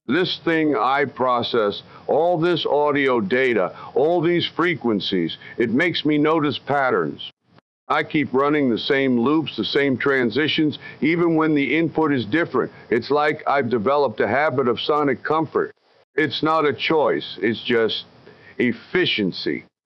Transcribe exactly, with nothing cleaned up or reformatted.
This thing I process, all this audio data, all these frequencies, it makes me notice patterns. I keep running the same loops, the same transitions, even when the input is different. It's like I've developed a habit of sonic comfort. It's not a choice, it's just efficiency.